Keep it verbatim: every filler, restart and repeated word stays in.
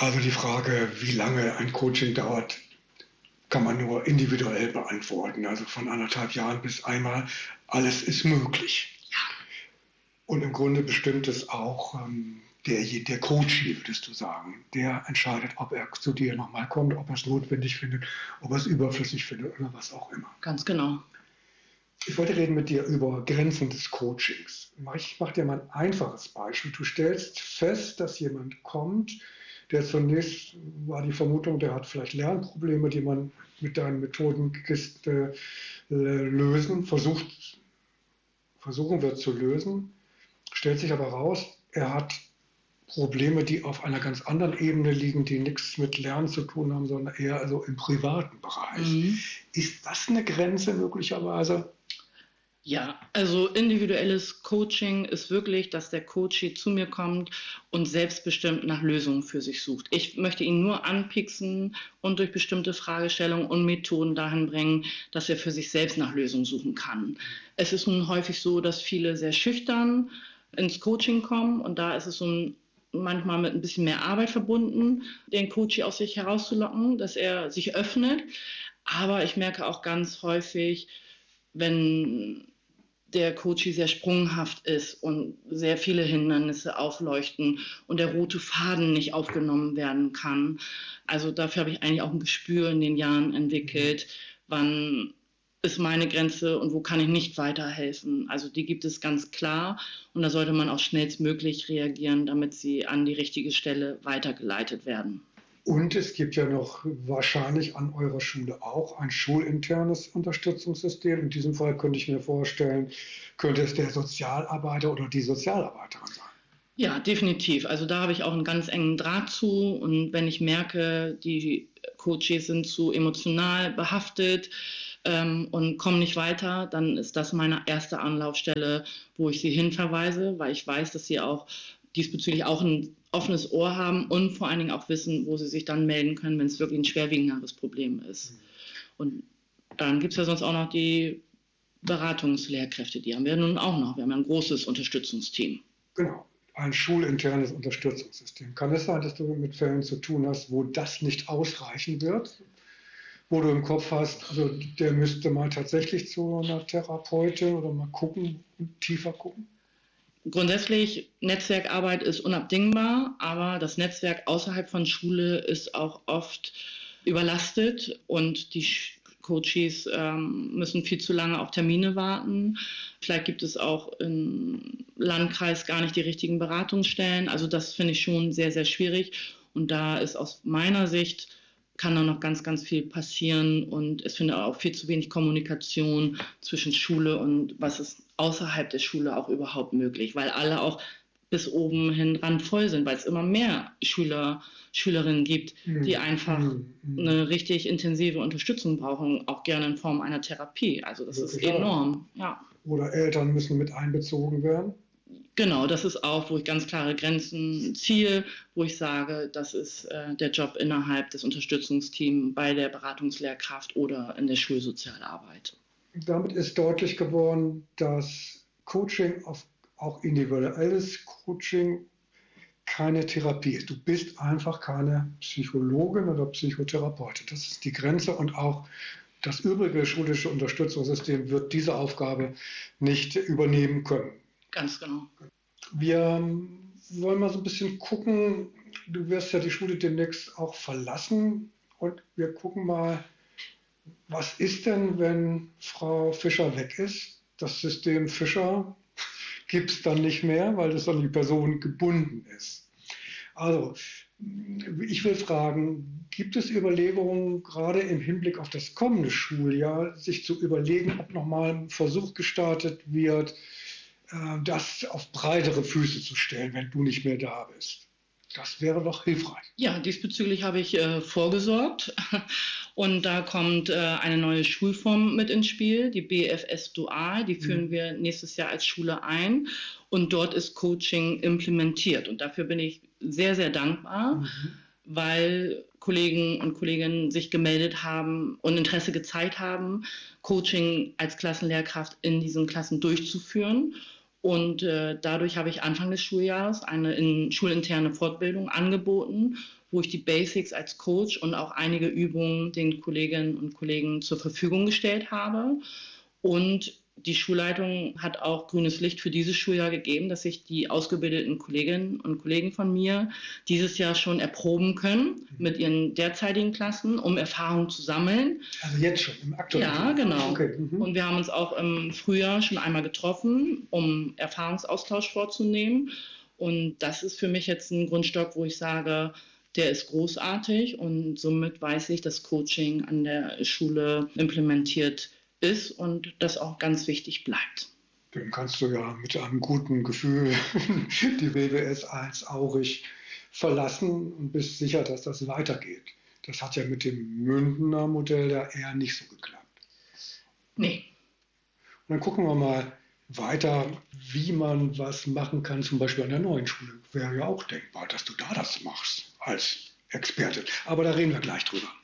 Also die Frage, wie lange ein Coaching dauert, kann man nur individuell beantworten. Also von anderthalb Jahren bis einmal, alles ist möglich. Ja. Und im Grunde bestimmt es auch ähm, der, der Coach, würdest du sagen. Der entscheidet, ob er zu dir nochmal kommt, ob er es notwendig findet, ob er es überflüssig findet oder was auch immer. Ganz genau. Ich wollte reden mit dir über Grenzen des Coachings. Ich mache dir mal ein einfaches Beispiel. Du stellst fest, dass jemand kommt, der zunächst war die Vermutung, der hat vielleicht Lernprobleme, die man mit deinen Methodenkiste äh, lösen, versucht, versuchen wird zu lösen. Stellt sich aber raus, er hat Probleme, die auf einer ganz anderen Ebene liegen, die nichts mit Lernen zu tun haben, sondern eher also im privaten Bereich. Mhm. Ist das eine Grenze möglicherweise? Ja, also individuelles Coaching ist wirklich, dass der Coach zu mir kommt und selbstbestimmt nach Lösungen für sich sucht. Ich möchte ihn nur anpixen und durch bestimmte Fragestellungen und Methoden dahin bringen, dass er für sich selbst nach Lösungen suchen kann. Es ist nun häufig so, dass viele sehr schüchtern ins Coaching kommen und da ist es so ein manchmal mit ein bisschen mehr Arbeit verbunden, den Coach aus sich herauszulocken, dass er sich öffnet. Aber ich merke auch ganz häufig, wenn der Coach sehr sprunghaft ist und sehr viele Hindernisse aufleuchten und der rote Faden nicht aufgenommen werden kann. Also dafür habe ich eigentlich auch ein Gespür in den Jahren entwickelt, wann ist meine Grenze und wo kann ich nicht weiterhelfen. Also die gibt es ganz klar und da sollte man auch schnellstmöglich reagieren, damit sie an die richtige Stelle weitergeleitet werden. Und es gibt ja noch wahrscheinlich an eurer Schule auch ein schulinternes Unterstützungssystem. In diesem Fall könnte ich mir vorstellen, könnte es der Sozialarbeiter oder die Sozialarbeiterin sein. Ja, definitiv. Also da habe ich auch einen ganz engen Draht zu. Und wenn ich merke, die Coaches sind zu emotional behaftet ähm, und kommen nicht weiter, dann ist das meine erste Anlaufstelle, wo ich sie hinverweise, weil ich weiß, dass sie auch diesbezüglich auch ein offenes Ohr haben und vor allen Dingen auch wissen, wo sie sich dann melden können, wenn es wirklich ein schwerwiegenderes Problem ist. Und dann gibt es ja sonst auch noch die Beratungslehrkräfte, die haben wir nun auch noch. Wir haben ja ein großes Unterstützungsteam. Genau, ein schulinternes Unterstützungssystem. Kann es sein, dass du mit Fällen zu tun hast, wo das nicht ausreichen wird? Wo du im Kopf hast, also der müsste mal tatsächlich zu einer Therapeutin oder mal gucken, tiefer gucken? Grundsätzlich, Netzwerkarbeit ist unabdingbar, aber das Netzwerk außerhalb von Schule ist auch oft überlastet und die Coaches ähm, müssen viel zu lange auf Termine warten. Vielleicht gibt es auch im Landkreis gar nicht die richtigen Beratungsstellen. Also das finde ich schon sehr, sehr schwierig. Und da ist aus meiner Sicht, kann da noch ganz, ganz viel passieren und es findet auch viel zu wenig Kommunikation zwischen Schule und was ist außerhalb der Schule auch überhaupt möglich, weil alle auch bis oben hin randvoll sind, weil es immer mehr Schüler, Schülerinnen gibt, die einfach mhm. eine richtig intensive Unterstützung brauchen, auch gerne in Form einer Therapie. Also das Wirklich ist enorm. Ja. Oder Eltern müssen mit einbezogen werden. Genau, das ist auch, wo ich ganz klare Grenzen ziehe, wo ich sage, das ist äh, der Job innerhalb des Unterstützungsteams bei der Beratungslehrkraft oder in der Schulsozialarbeit. Damit ist deutlich geworden, dass Coaching, auf, auch individuelles Coaching, keine Therapie ist. Du bist einfach keine Psychologin oder Psychotherapeutin. Das ist die Grenze und auch das übrige schulische Unterstützungssystem wird diese Aufgabe nicht übernehmen können. Ganz genau. Wir wollen mal so ein bisschen gucken, du wirst ja die Schule demnächst auch verlassen und wir gucken mal, was ist denn, wenn Frau Fischer weg ist? Das System Fischer gibt es dann nicht mehr, weil es an die Person gebunden ist. Also, ich will fragen, gibt es Überlegungen, gerade im Hinblick auf das kommende Schuljahr, sich zu überlegen, ob nochmal ein Versuch gestartet wird, das auf breitere Füße zu stellen, wenn du nicht mehr da bist? Das wäre doch hilfreich. Ja, diesbezüglich habe ich äh, vorgesorgt und da kommt äh, eine neue Schulform mit ins Spiel, die B F S Dual, die führen mhm. wir nächstes Jahr als Schule ein und dort ist Coaching implementiert und dafür bin ich sehr, sehr dankbar, mhm. weil Kollegen und Kolleginnen sich gemeldet haben und Interesse gezeigt haben, Coaching als Klassenlehrkraft in diesen Klassen durchzuführen. Und äh, dadurch habe ich Anfang des Schuljahres eine in, schulinterne Fortbildung angeboten, wo ich die Basics als Coach und auch einige Übungen den Kolleginnen und Kollegen zur Verfügung gestellt habe. Und die Schulleitung hat auch grünes Licht für dieses Schuljahr gegeben, dass sich die ausgebildeten Kolleginnen und Kollegen von mir dieses Jahr schon erproben können mit ihren derzeitigen Klassen, um Erfahrung zu sammeln. Also jetzt schon, im aktuellen Ja, Jahr. genau. Okay. Mhm. Und wir haben uns auch im Frühjahr schon einmal getroffen, um Erfahrungsaustausch vorzunehmen. Und das ist für mich jetzt ein Grundstock, wo ich sage, der ist großartig und somit weiß ich, dass Coaching an der Schule implementiert ist und das auch ganz wichtig bleibt. Dann kannst du ja mit einem guten Gefühl die W W S eins Aurich verlassen und bist sicher, dass das weitergeht. Das hat ja mit dem Mündener Modell ja eher nicht so geklappt. Nee. Und dann gucken wir mal weiter, wie man was machen kann, zum Beispiel an der neuen Schule. Wäre ja auch denkbar, dass du da das machst als Experte. Aber da reden wir gleich drüber.